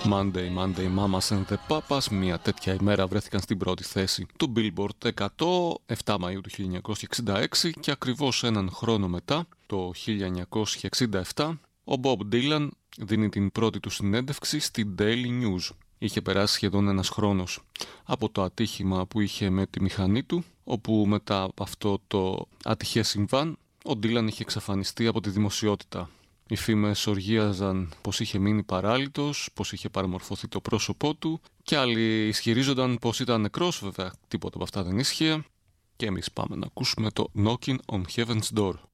Monday, Monday, Mamas and the Papas, μια τέτοια ημέρα βρέθηκαν στην πρώτη θέση του Billboard 100, 7 Μαΐου του 1966 και ακριβώς έναν χρόνο μετά, το 1967, ο Bob Dylan δίνει την πρώτη του συνέντευξη στη Daily News. Είχε περάσει σχεδόν ένας χρόνος από το ατύχημα που είχε με τη μηχανή του, όπου μετά από αυτό το ατυχές συμβάν, ο Dylan είχε εξαφανιστεί από τη δημοσιότητα. Οι φήμες οργίαζαν πως είχε μείνει παράλυτος, πως είχε παραμορφωθεί το πρόσωπό του και άλλοι ισχυρίζονταν πως ήταν νεκρός, βέβαια τίποτα από αυτά δεν ίσχυε. Και εμείς πάμε να ακούσουμε το Knocking on Heaven's Door.